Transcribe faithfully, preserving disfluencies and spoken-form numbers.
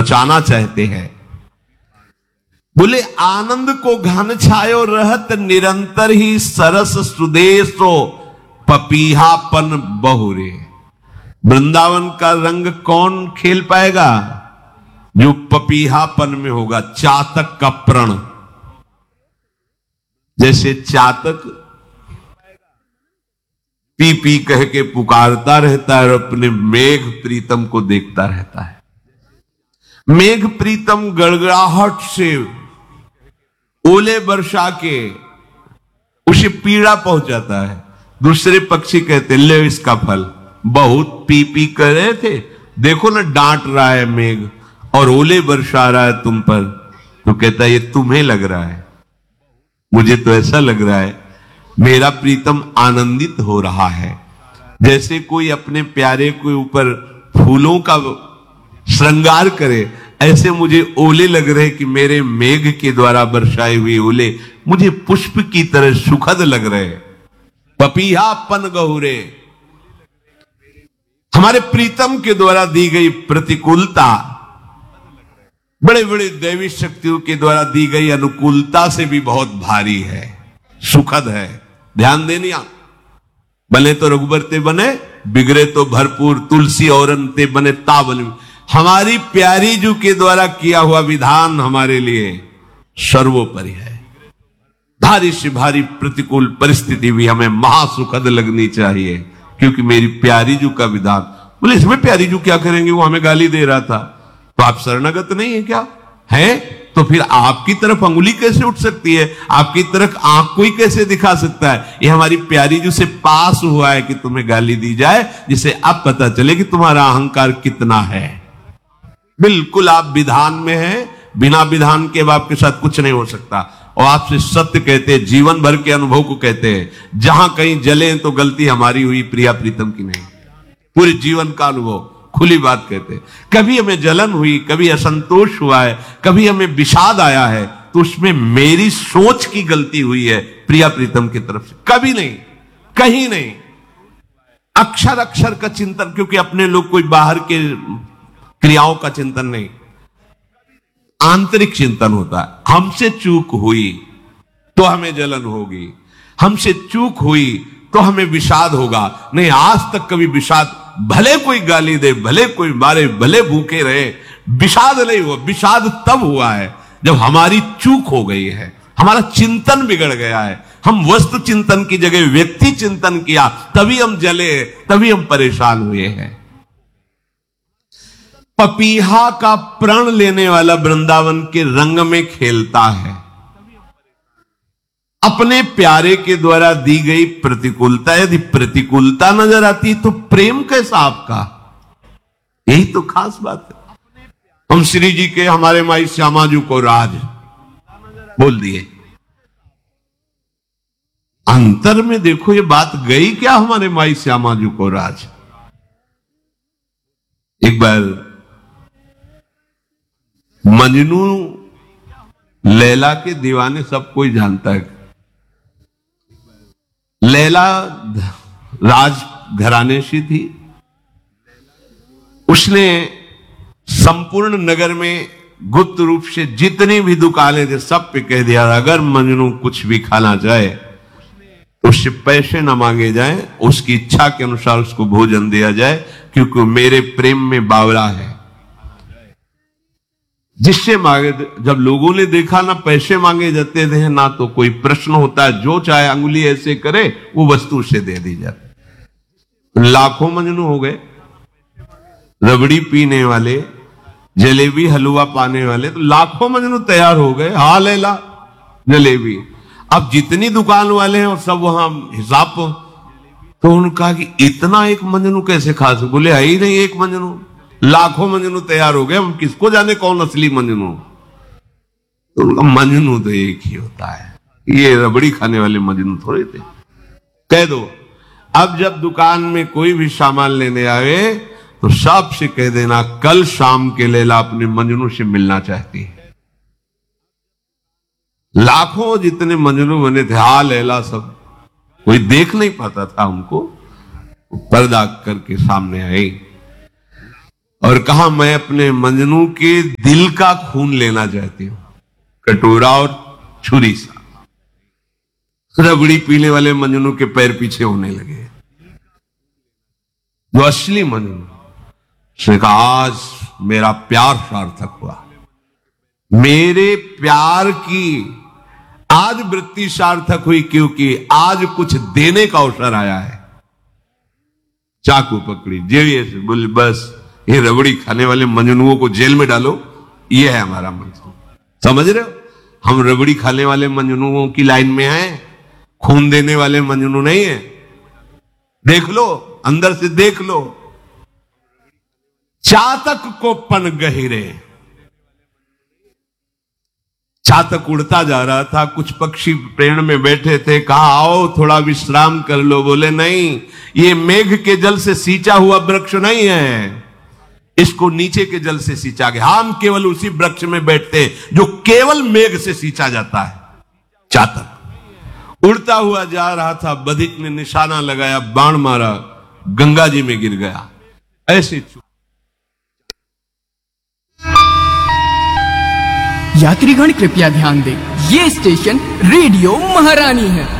बचाना चाहते हैं। बोले आनंद को घन छायो रहत निरंतर ही सरस सुदेशो पपीहापन बहुरे। वृंदावन का रंग कौन खेल पाएगा? जो पपीहापन में होगा, चातक का प्रण। जैसे चातक पी पी कह के पुकारता रहता है और अपने मेघ प्रीतम को देखता रहता है। मेघ प्रीतम गड़गड़ाहट से ओले बरसा के उसे पीड़ा पहुंचाता है। दूसरे पक्षी कहते ले इसका फल, बहुत पी पी कर रहे थे, देखो ना डांट रहा है मेघ और ओले बरसा रहा है तुम पर। तो कहता है ये तुम्हें लग रहा है, मुझे तो ऐसा लग रहा है मेरा प्रीतम आनंदित हो रहा है। जैसे कोई अपने प्यारे के ऊपर फूलों का श्रृंगार करे, ऐसे मुझे ओले लग रहे कि मेरे मेघ के द्वारा बरसाए हुए ओले मुझे पुष्प की तरह सुखद लग रहे। पपीहापन गहुरे, हमारे प्रीतम के द्वारा दी गई प्रतिकूलता बड़े बड़े दैवी शक्तियों के द्वारा दी गई अनुकूलता से भी बहुत भारी है, सुखद है। ध्यान देनिया, बने तो रघुबर ते बने, बिगड़े तो भरपूर तुलसी औरन ते बने तावन। हमारी प्यारी जू के द्वारा किया हुआ विधान हमारे लिए सर्वोपरि है। भारी से भारी प्रतिकूल परिस्थिति भी हमें महासुखद लगनी चाहिए, क्योंकि मेरी प्यारी जू का विधान। बोले इसमें प्यारी जू क्या करेंगे, वो हमें गाली दे रहा था, तो आप शरणागत नहीं है क्या? है तो फिर आपकी तरफ अंगुली कैसे उठ सकती है? आपकी तरफ आंख कोई कैसे दिखा सकता है? ये हमारी प्यारी जू से पास हुआ है कि तुम्हें गाली दी जाए, जिससे अब पता चले कि तुम्हारा अहंकार कितना है। बिल्कुल आप विधान में हैं, बिना विधान के अब आपके साथ कुछ नहीं हो सकता। और आपसे सत्य कहते हैं, जीवन भर के अनुभव को कहते हैं, जहां कहीं जले तो गलती हमारी हुई, प्रिया प्रीतम की नहीं। पूरे जीवन का अनुभव खुली बात कहते हैं। कभी हमें जलन हुई, कभी असंतोष हुआ है, कभी हमें विषाद आया है, तो उसमें मेरी सोच की गलती हुई है प्रिया प्रीतम की तरफ से, कभी नहीं, कहीं नहीं। अक्षर अक्षर का चिंतन, क्योंकि अपने लोग कोई बाहर के क्रियाओं का चिंतन नहीं, आंतरिक चिंतन होता है। हमसे चूक हुई तो हमें जलन होगी, हमसे चूक हुई तो हमें विषाद होगा। नहीं, आज तक कभी विषाद, भले कोई गाली दे, भले कोई मारे, भले भूखे रहे, विषाद नहीं हुआ। विषाद तब हुआ है जब हमारी चूक हो गई है, हमारा चिंतन बिगड़ गया है। हम वस्तु चिंतन की जगह व्यक्ति चिंतन किया, तभी हम जले, तभी हम परेशान हुए हैं। पपीहा का प्रण लेने वाला वृंदावन के रंग में खेलता है। अपने प्यारे के द्वारा दी गई प्रतिकूलता, यदि प्रतिकूलता नजर आती तो प्रेम कैसा आपका? यही तो खास बात है। हम श्री जी के, हमारे माई श्यामा जी को राज बोल दिए, अंतर में देखो ये बात गई क्या? हमारे माई श्यामा जी को राज। एक बार मजनू लैला के दीवाने सब कोई जानता है। लैला राज घराने से थी, उसने संपूर्ण नगर में गुप्त रूप से जितनी भी दुकानें थे सब पे कह दिया, अगर मजनू कुछ भी खाना चाहे तो उससे पैसे न मांगे जाएं, उसकी इच्छा के अनुसार उसको भोजन दिया जाए, क्योंकि मेरे प्रेम में बावला है। जिससे मांगे, जब लोगों ने देखा ना पैसे मांगे जाते थे ना तो कोई प्रश्न होता है, जो चाहे अंगुली ऐसे करे वो वस्तु उसे दे दी जाती। लाखों मजनू हो गए, रबड़ी पीने वाले, जलेबी हलवा पाने वाले, तो लाखों मजनू तैयार हो गए। हाँ लैला जलेबी, अब जितनी दुकान वाले हैं और सब वहां हिसाब, तो उन्होंने कहा कि इतना एक मजनू कैसे खा सकते? बोले है ही नहीं एक मजनू, लाखों मजनू तैयार हो गए, हम किसको जाने कौन असली मजनू? तो उनका मजनू तो एक ही होता है, ये रबड़ी खाने वाले मजनू थोड़े थे। कह दो अब जब दुकान में कोई भी सामान लेने आए तो सबसे कह देना कल शाम के लैला अपने मजनू से मिलना चाहती है। लाखों जितने मजनू बने थे, हा लैला, सब कोई देख नहीं पाता था उनको, पर्दा करके सामने आई और कहा मैं अपने मजनू के दिल का खून लेना चाहती हूं, कटोरा और छुरी सा। रबड़ी पीने वाले मजनू के पैर पीछे होने लगे। जो असली मजनू, उसने कहा आज मेरा प्यार सार्थक हुआ, मेरे प्यार की आज वृत्ति सार्थक हुई, क्योंकि आज कुछ देने का अवसर आया है। चाकू पकड़ी, जेल से बोले बस ये रबड़ी खाने वाले मजनुओं को जेल में डालो, ये है हमारा मंसूब। समझ रहे हो, हम रबड़ी खाने वाले मजनुओं की लाइन में हैं, खून देने वाले मजनू नहीं है। देख लो, अंदर से देख लो। चातक को पन गहिरे, चातक उड़ता जा रहा था, कुछ पक्षी पेड़ में बैठे थे, कहा आओ थोड़ा विश्राम कर लो। बोले नहीं, ये मेघ के जल से सींचा हुआ वृक्ष नहीं है, इसको नीचे के जल से सींचा गया। हम केवल उसी वृक्ष में बैठते जो केवल मेघ से सींचा जाता है। चातक उड़ता हुआ जा रहा था, बधिक ने निशाना लगाया, बाण मारा, गंगा जी में गिर गया। ऐसे यात्रीगण कृपया ध्यान दें, ये स्टेशन रेडियो महारानी है।